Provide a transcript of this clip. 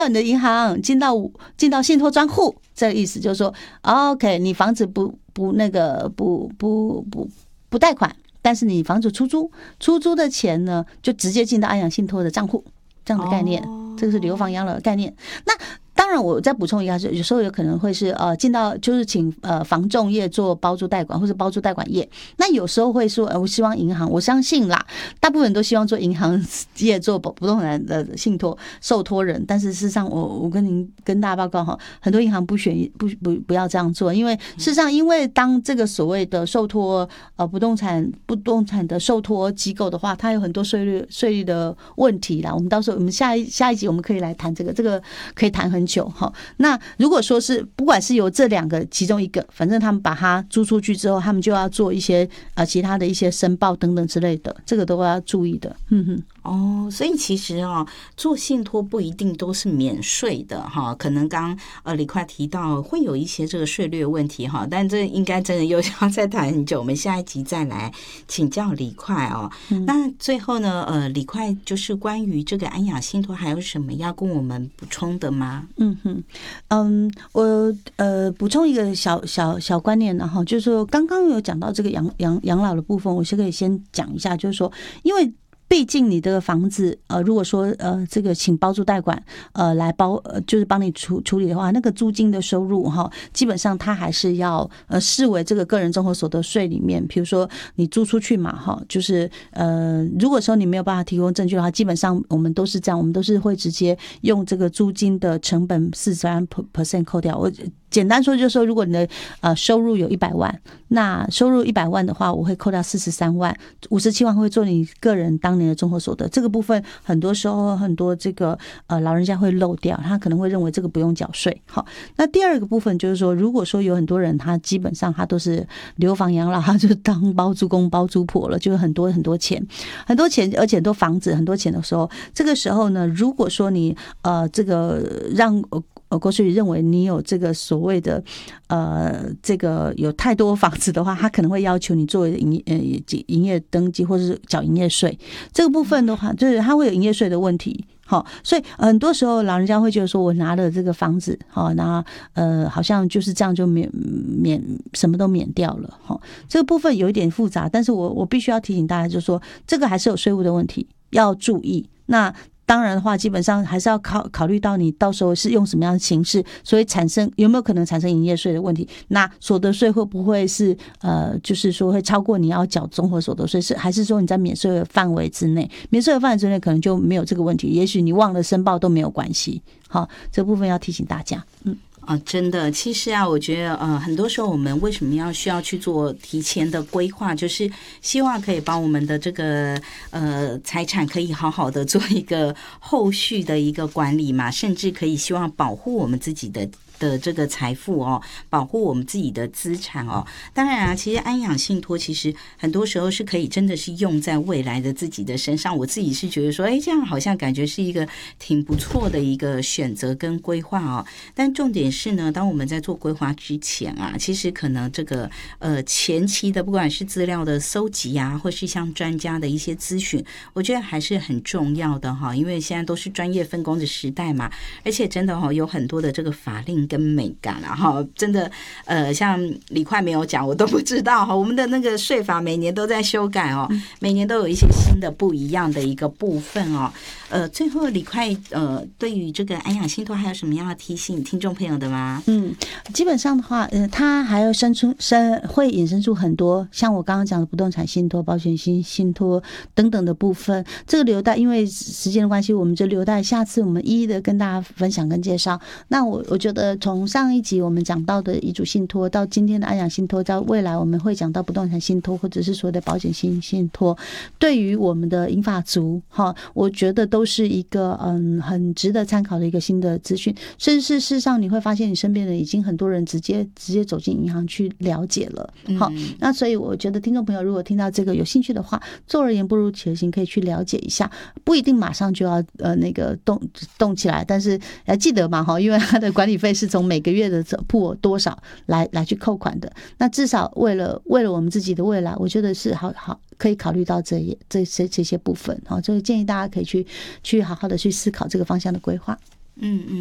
你的银行进到信托专户，这个意思就是说 ，OK， 你房子不贷款，但是你房子出租的钱呢，就直接进到安养信托的账户，这样的概念，这个是留房养老的概念。那当然，我再补充一下，有时候有可能会是进到就是请房仲业做包租代管或是包租代管业。那有时候会说，我希望银行，我相信啦，大部分人都希望做银行业做不动产的信托受托人。但是事实上，我跟大家报告哈，很多银行不要这样做，因为事实上，因为当这个所谓的受托不动产的受托机构的话，它有很多税率的问题啦。我们到时候我们下一集我们可以来谈这个可以谈很久。那如果说是不管是由这两个其中一个，反正他们把它租出去之后，他们就要做一些其他的一些申报等等之类的，这个都要注意的。 所以其实做信托不一定都是免税的哈，可能刚李快提到会有一些这个税率问题哈，但这应该真的又要再谈很久，我们下一集再来请教李快哦。那最后呢，李快就是关于这个安养信托还有什么要跟我们补充的吗？ 我补充一个小观念，然后就是说刚刚有讲到这个养老的部分，我是可以先讲一下，就是说因为毕竟你的房子如果说这个请包租代管来就是帮你处理的话，那个租金的收入基本上它还是要视为这个个人综合所得税里面，比如说你租出去嘛就是如果说你没有办法提供证据的话，基本上我们都是这样，我们都是会直接用这个租金的成本43% 扣掉。我简单说就是说，如果你的收入有100万，那收入100万的话，我会扣掉43万，57万会做你个人当年的综合所得。这个部分很多时候很多这个老人家会漏掉，他可能会认为这个不用缴税。好，那第二个部分就是说，如果说有很多人他基本上他都是留房养老，他就当包租公包租婆了，就是很多钱，而且都房子很多钱的时候，这个时候呢，如果说你这个让国税局认为你有这个所谓的这个有太多房子的话，他可能会要求你做营业登记或者是缴营业税。这个部分的话，就是他会有营业税的问题。所以很多时候老人家会觉得说，我拿了这个房子那好像就是这样就什么都免掉了。这个部分有一点复杂，但是我必须要提醒大家，就是说这个还是有税务的问题要注意。那当然的话，基本上还是要考虑到你到时候是用什么样的形式，所以有没有可能产生营业税的问题？那所得税会不会是就是说会超过你要缴综合所得税？还是说你在免税的范围之内？免税的范围之内可能就没有这个问题，也许你忘了申报都没有关系。好，这部分要提醒大家。 真的，其实我觉得很多时候我们为什么需要去做提前的规划，就是希望可以把我们的这个财产可以好好的做一个后续的一个管理嘛，甚至可以希望保护我们自己的这个财富保护我们自己的资产当然其实安养信托其实很多时候是可以真的是用在未来的自己的身上。我自己是觉得说，这样好像感觉是一个挺不错的一个选择跟规划但重点是呢，当我们在做规划之前其实可能这个前期的不管是资料的搜集或是像专家的一些咨询，我觉得还是很重要的因为现在都是专业分工的时代嘛，而且真的有很多的这个法令跟美感真的像李快没有讲我都不知道我们的那个税法每年都在修改每年都有一些新的不一样的一个部分最后李快对于这个安养信托还有什么样的提醒听众朋友的吗？ 基本上的话它还有会衍生出很多像我刚刚讲的不动产信托、保险信托等等的部分，这个留待因为时间的关系，我们就留待下次我们一一的跟大家分享跟介绍。那我觉得从上一集我们讲到的遗嘱信托到今天的安养信托，到未来我们会讲到不动产信托或者是所谓的保险信托，对于我们的银发族我觉得都是一个很值得参考的一个新的资讯，甚至是事实上你会发现你身边的已经很多人直接走进银行去了解了。那所以我觉得听众朋友如果听到这个有兴趣的话，做而言不如起而行，可以去了解一下，不一定马上就要那个动起来，但是要记得嘛因为它的管理费是从每个月的铺额多少来去扣款的，那至少为了我们自己的未来，我觉得是好可以考虑到这些部分。这个建议大家可以去好好的去思考这个方向的规划。 嗯嗯。